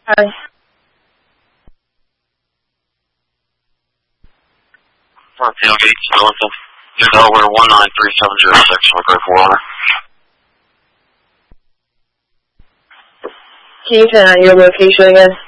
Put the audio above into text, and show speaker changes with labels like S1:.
S1: Hi.
S2: Tailgate, Norfolk, New Delaware 19370, request for water.
S1: Can you tell your location again?